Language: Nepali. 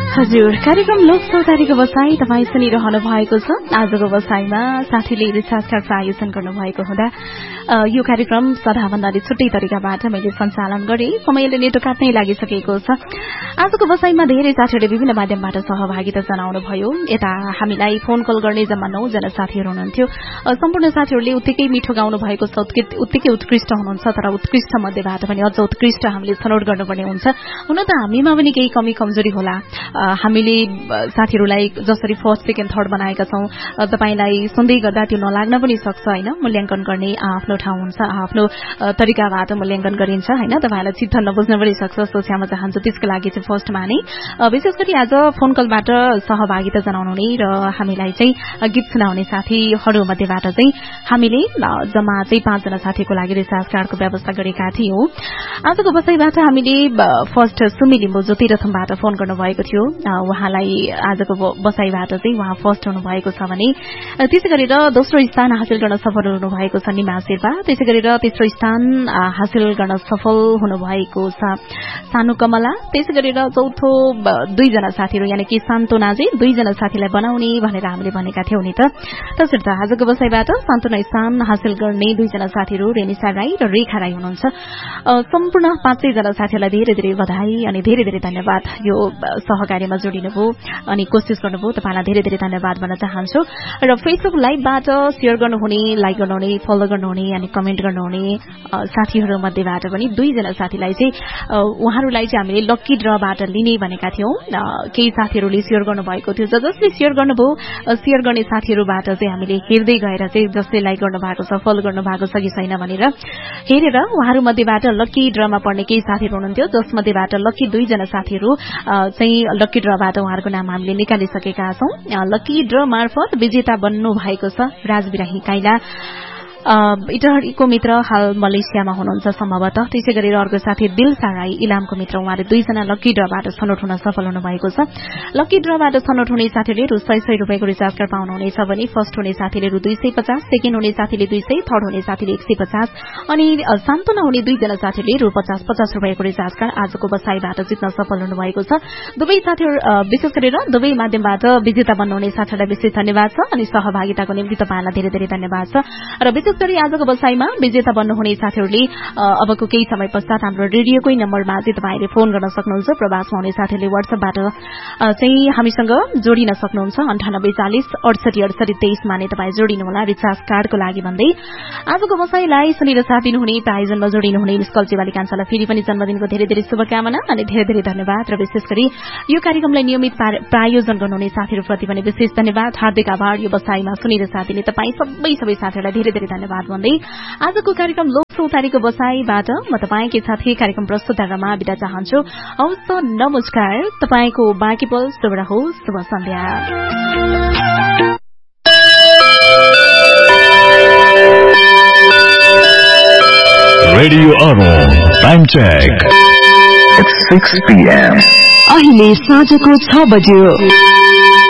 हजुर कार्यक्रम लोकसौतारीको बसाई तपाईँ सुनिरहनु भएको छ। आजको बसाईमा साथीले रिचार्ज कार्ड आयोजन गर्नुभएको हुँदा यो कार्यक्रम सदाभन्दा छुट्टै तरिकाबाट मैले सञ्चालन गरेँ। समयले नेटो काट्नै लागिसकेको छ। आजको बसाईमा धेरै साथीहरूले विभिन्न माध्यमबाट सहभागिता जनाउनुभयो। यता हामीलाई फोन कल गर्ने जम्मा 9 जना साथीहरू हुनुहुन्थ्यो। सम्पूर्ण साथीहरूले उत्तिकै मिठो गाउनु भएको छ, उत्तिकै उत्कृष्ट हुनुहुन्छ। तर उत्कृष्ट मध्येबाट पनि अझ उत्कृष्ट हामीले छनौट गर्नुपर्ने हुन्छ। हुन त हामीमा पनि केही कमी कमजोरी होला। हामीले साथीहरूलाई जसरी फर्स्ट सेकेन्ड थर्ड बनाएका छौं, तपाईलाई सुन्दै गर्दा त्यो नलाग्न पनि सक्छ हैन। मूल्याङ्कन गर्ने आफ्नो ठाउँ हुन्छ, आफ्नो तरिकाबाट मूल्याङ्कन गरिन्छ हैन। तपाईलाई चित्त नबुझ्न पनि सक्छ। सोच्यामा चाहन्छु त्यसको लागि चाहिँ फर्स्टमा नै विशेष गरी आज फोन कलबाट सहभागिता जनाउनु हुने र हामीलाई चाहिँ गीत सुनाउने साथीहरू मध्येबाट चाहिँ हामीले जम्मा चाहिँ 5 जना साथीको लागि रिचार्ज कार्डको व्यवस्था गरेका थियौं। आजको बसाईबाट हामीले फर्स्ट सुमी लिम्बू ज्योतिरथमबाट फोन गर्नुभएको थियो। उहाँलाई आजको बसाईबाट चाहिँ उहाँ फर्स्ट हुनुभएको छ भने त्यसै गरेर दोस्रो स्थान हासिल गर्न सफल हुनुभएको छ निमा शेर्पा। त्यसै गरेर तेस्रो स्थान हासिल गर्न सफल हुनुभएको छ सानु कमला। त्यसै गरेर चौथो 2 जना साथीहरू यानि कि सान्तोनाजी 2 जना साथीलाई बनाउने भनेर हामीले भनेका थियौं नि त। त्यसर्थ आजको बसाईबाट सान्तोना स्थान हासिल गर्ने 2 जना साथीहरू रेनिसा राई र रेखा राई हुनुहुन्छ। सम्पूर्ण 5 जना साथीहरूलाई धेरै धेरै बधाई अनि धेरै धेरै धन्यवाद। यो सहकार्यमा जोडिनुभयो अनि कोसिस गर्नुभयो, तपाईलाई धेरै धेरै धन्यवाद भन्न चाहन्छु। र फेसबुक लाइभबाट शेयर गर्नुहुने, लाइक गर्नुहुने, फलो गर्नुहुने अनि कमेन्ट गर्नुहुने साथीहरू मध्येबाट पनि 2 जना साथीलाई चाहिँ उहाँहरूलाई चाहिँ हामीले लकी ड्रबाट लिने भनेका थियौं। केही साथीहरूले शेयर गर्नुभएको थियो। जसले शेयर गर्नुभयो, शेयर गर्ने साथीहरूबाट चाहिँ हामीले हेर्दै गएर चाहिँ जसले लाइक गर्नुभएको छ, फलो गर्नुभएको छ कि छैन भनेर हेरेर उहाँहरू मध्येबाट लकी ड्रमा पर्ने केही साथीहरू हुनुहुन्थ्यो। जसमध्येबाट लकी 2 जना साथीहरू चाहिँ लकी ड्रबाट उहाँहरूको नाम हामीले निकालिसकेका छौं। लकी ड्र मार्फत विजेता बन्नु भएको छ राजबिराही काइला। इटहरीको मित्र हाल मलेसियामा हुनुहुन्छ सम्भवतः। त्यसै गरेर अर्को साथी दिलसा राई इलामको मित्र, उहाँले 2 जना लकी ड्रबाट छनौट हुन सफल हुनुभएको छ। लकी ड्रबाट छनौट हुने साथीले रु 100 रुपैयाँको रिचार्ज कार्ड पाउनुहुनेछ भने फर्स्ट हुने साथीले रु 250, सेकेन्ड हुने साथीले 200, थर्ड हुने साथीले 150 अनि सान्तोना हुने 2 जना साथीले रु 50 रुपैयाँको रिचार्ज कार्ड आजको बसाईबाट जित्न सफल हुनुभएको छ। दुवै साथीहरू विशेष गरेर दुवै माध्यमबाट विजेता बन्नुहुने साथीहरूलाई विशेष धन्यवाद छ अनि सहभागिताको निम्ति तपाईलाई धेरै धेरै धन्यवाद छ। र विशेष गरी आजको बसाईमा विजेता बन्नुहुने साथीहरूले अबको केही समय पश्चात हाम्रो रेडियोकै नम्बरमा चाहिँ तपाईले फोन गर्न सक्नुहुन्छ। प्रवासमा हुने साथीहरूले व्हाट्सएपबाट चाहिँ हामीसँग जोडिन सक्नुहुन्छ। 9840 68 68 23 मा नै तपाई जोडिनु होला रिचार्ज कार्डको लागि भन्दै। आजको बसाईलाई सुनेर साथ दिनुहुने, प्रायोजनमा जोडिनुहुने निष्कल्ची बालिकांशलाई फेरि पनि जन्मदिनको धेरै धेरै शुभकामना अनि धेरै धेरै धन्यवाद। र विशेष गरी यो कार्यक्रमलाई नियमित प्रायोजन गर्नुहुने साथीहरूप्रति पनि विशेष धन्यवाद, हार्दिक आभार। यो बसाईमा सुनेर साथ दिने तपाई सबै साथीहरूलाई धेरै धेरै धन्यवाद भन्दै आजको कार्यक्रम लोकसौतारीको बसाईबाट म तपाईकै साथी कार्यक्रम प्रस्तुतामा बिदा चाहन्छु। हवस् त, नमस्कार। तपाईको बाँकी पल शुभ रहोस्। शुभ सन्ध्या। Radio Arun time check. It's 6 PM. अहिले साँझको 6 बज्यो।